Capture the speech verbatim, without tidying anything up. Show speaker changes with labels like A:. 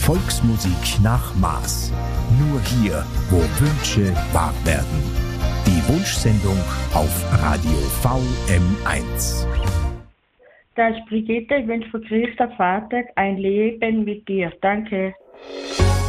A: Volksmusik nach Maß. Nur hier, wo Wünsche wahr werden. Die Wunschsendung auf Radio V M eins.
B: Da ist Brigitte, ich wünsche für Christa Vater ein Leben mit dir. Danke.